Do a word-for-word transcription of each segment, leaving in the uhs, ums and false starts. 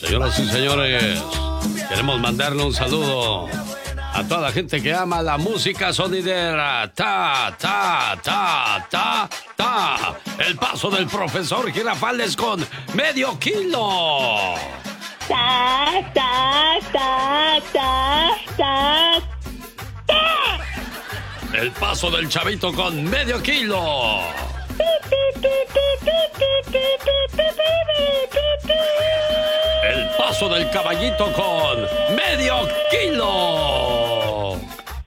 Señoras y señores, queremos mandarle un saludo a toda la gente que ama la música sonidera. Ta, ta, ta, ta, ta. El paso del profesor Girafales con medio kilo. Ta, ta, ta, ta, ta, ta. El paso del chavito con medio kilo. El paso del caballito con medio kilo.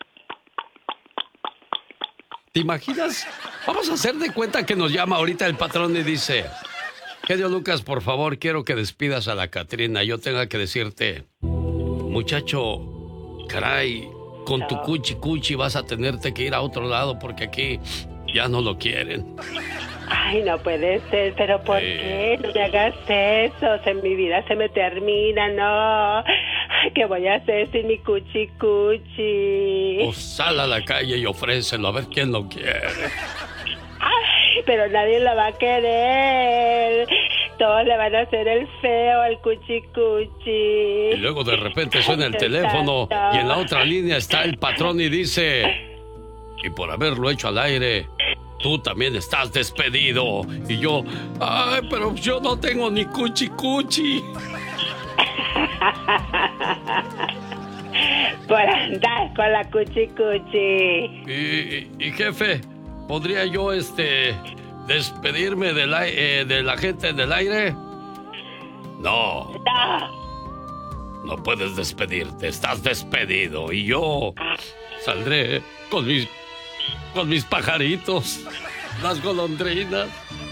¿Te imaginas? Vamos a hacer de cuenta que nos llama ahorita el patrón y dice: Genio Lucas, por favor, quiero que despidas a la Catrina. Yo tenga que decirte, muchacho, caray, con tu cuchi cuchi vas a tenerte que ir a otro lado porque aquí ya no lo quieren. Ay, no puede ser, pero ¿por eh... qué? No me hagas eso, en mi vida se me termina, no. ¿Qué voy a hacer sin mi cuchi cuchi? Pues sal a la calle y ofrécelo, a ver quién lo quiere. Ay, pero nadie lo va a querer. Todos le van a hacer el feo al cuchi cuchi. Y luego de repente suena el teléfono y en la otra línea está el patrón y dice: y por haberlo hecho al aire, tú también estás despedido. Y yo, ay, pero yo no tengo ni cuchi cuchi. Por andar con la cuchi cuchi. Y, y, y jefe, ¿podría yo este despedirme del, eh, de la gente del aire? No. No. No puedes despedirte, estás despedido. Y yo saldré con mis con mis pajaritos, las golondrinas.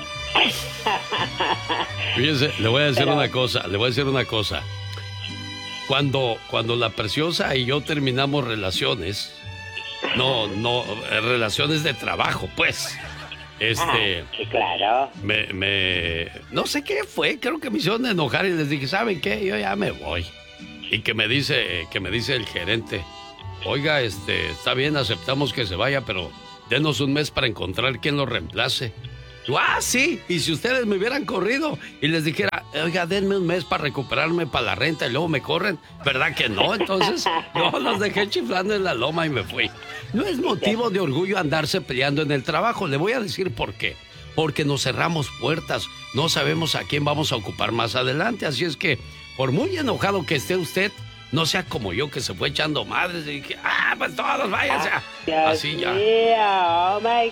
Fíjense, le voy a decir Pero... una cosa, le voy a decir una cosa. Cuando, cuando la Preciosa y yo terminamos relaciones, no, no, relaciones de trabajo, pues. Este. Ah, sí, claro. Me, me, no sé qué fue, creo que me hicieron enojar y les dije, ¿saben qué? Yo ya me voy. Y que me dice, que me dice el gerente: oiga, este, está bien, aceptamos que se vaya, pero denos un mes para encontrar quién lo reemplace. Yo, ah, sí, y si ustedes me hubieran corrido y les dijera, oiga, denme un mes para recuperarme para la renta y luego me corren, ¿verdad que no? Entonces, yo los dejé chiflando en la loma y me fui. No es motivo de orgullo andarse peleando en el trabajo, le voy a decir por qué. Porque nos cerramos puertas, no sabemos a quién vamos a ocupar más adelante, así es que, por muy enojado que esté usted, no sea como yo, que se fue echando madres y dije, ah, pues todos váyanse. Ah, así ya. Yeah, oh my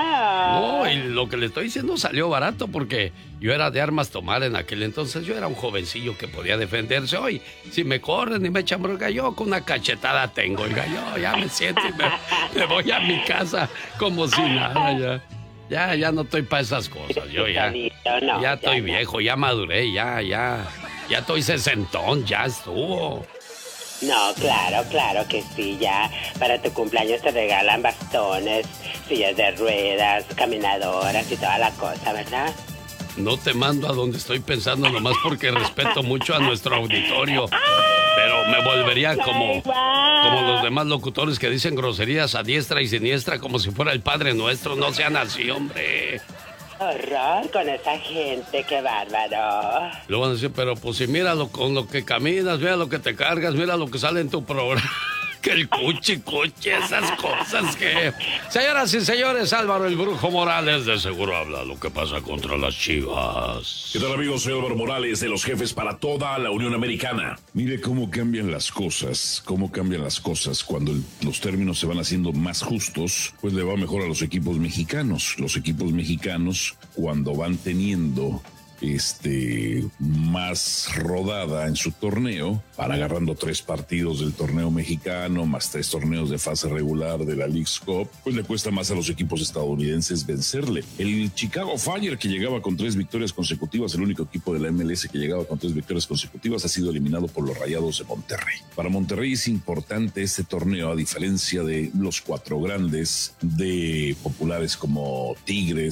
God. No, y lo que le estoy diciendo salió barato porque yo era de armas tomar en aquel entonces. Yo era un jovencillo que podía defenderse. Hoy, si me corren y me echan bronca, yo con una cachetada tengo. Oiga, yo ya me siento y me, me voy a mi casa como si nada ya. Ya, ya no estoy para esas cosas. Yo ya, ya estoy viejo, ya maduré, ya, ya. Ya estoy sesentón, ya estuvo. No, claro, claro que sí, ya para tu cumpleaños te regalan bastones, sillas de ruedas, caminadoras y toda la cosa, ¿verdad? No te mando a donde estoy pensando nomás porque respeto mucho a nuestro auditorio, pero me volvería como, como los demás locutores que dicen groserías a diestra y siniestra como si fuera el Padre Nuestro. No sean así, hombre. Horror con esa gente, qué bárbaro. Lo van a decir, pero pues si mira lo, con lo que caminas, mira lo que te cargas, mira lo que sale en tu programa. Que el cuchi cuchi, esas cosas que... Señoras y señores, Álvaro el Brujo Morales de seguro habla lo que pasa contra las Chivas. ¿Qué tal, amigos? Soy Álvaro Morales de los Jefes para toda la Unión Americana. Mire cómo cambian las cosas, cómo cambian las cosas cuando el, los términos se van haciendo más justos, pues le va mejor a los equipos mexicanos. Los equipos mexicanos, cuando van teniendo este más rodada en su torneo, van agarrando tres partidos del torneo mexicano, más tres torneos de fase regular de la Leagues Cup, pues le cuesta más a los equipos estadounidenses vencerle. El Chicago Fire, que llegaba con tres victorias consecutivas, el único equipo de la M L S que llegaba con tres victorias consecutivas, ha sido eliminado por los Rayados de Monterrey. Para Monterrey es importante este torneo, a diferencia de los cuatro grandes de populares como Tigres,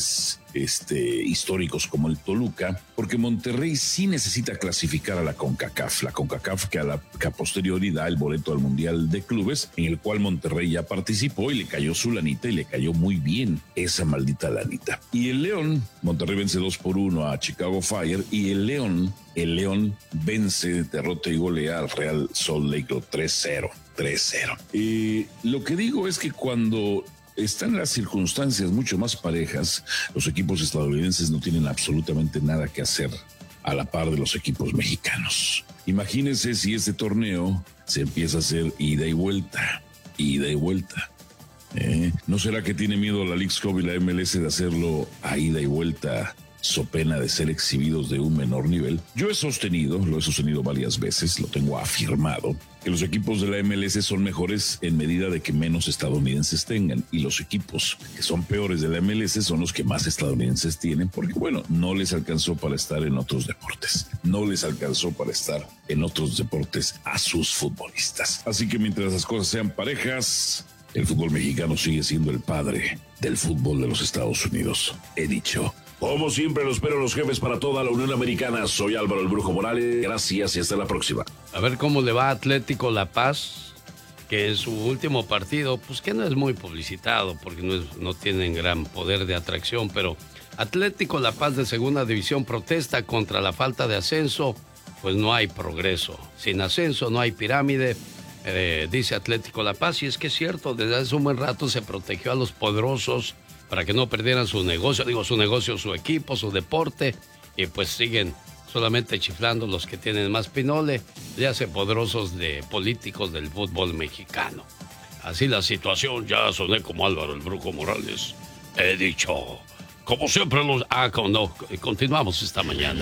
este, históricos como el Toluca, porque Monterrey sí necesita clasificar a la CONCACAF, la CONCACAF que a la que a posteriori da el boleto al Mundial de Clubes, en el cual Monterrey ya participó y le cayó su lanita y le cayó muy bien esa maldita lanita. Y el León, Monterrey vence dos por uno a Chicago Fire, y el León, el León vence, derrota y golea al Real Salt Lake tres cero. tres cero. Eh, lo que digo es que cuando están las circunstancias mucho más parejas, los equipos estadounidenses no tienen absolutamente nada que hacer a la par de los equipos mexicanos. Imagínense si este torneo se empieza a hacer ida y vuelta, ida y vuelta. ¿Eh? ¿No será que tiene miedo la Leagues Cup y la M L S de hacerlo a ida y vuelta, so pena de ser exhibidos de un menor nivel? Yo he sostenido, lo he sostenido varias veces, lo tengo afirmado, que los equipos de la M L S son mejores en medida de que menos estadounidenses tengan, y los equipos que son peores de la M L S son los que más estadounidenses tienen, porque bueno, no les alcanzó para estar en otros deportes, no les alcanzó para estar en otros deportes a sus futbolistas. Así que mientras las cosas sean parejas, el fútbol mexicano sigue siendo el padre del fútbol de los Estados Unidos. He dicho. Como siempre, los espero los jefes para toda la Unión Americana. Soy Álvaro el Brujo Morales. Gracias y hasta la próxima. A ver cómo le va a Atlético La Paz, que en su último partido, pues que no es muy publicitado porque no, es, no tienen gran poder de atracción, pero Atlético La Paz de Segunda División protesta contra la falta de ascenso, pues no hay progreso. Sin ascenso no hay pirámide, eh, dice Atlético La Paz, y es que es cierto, desde hace un buen rato se protegió a los poderosos para que no perdieran su negocio, digo su negocio, su equipo, su deporte, y pues siguen solamente chiflando los que tienen más pinole, ya se poderosos de políticos del fútbol mexicano. Así la situación, ya soné como Álvaro el Brujo Morales. He dicho, como siempre los... Ah, no, continuamos esta mañana.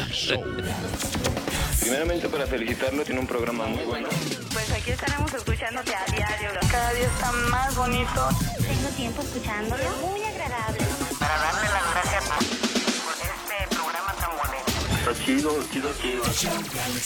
Primeramente para felicitarlo, tiene un programa muy bueno. Pues aquí estaremos escuchándote a diario. Cada día está más bonito. Tengo tiempo escuchándolo. Muy agradable. Para darle las gracias por este programa tan bonito. Está chido, chido, chido.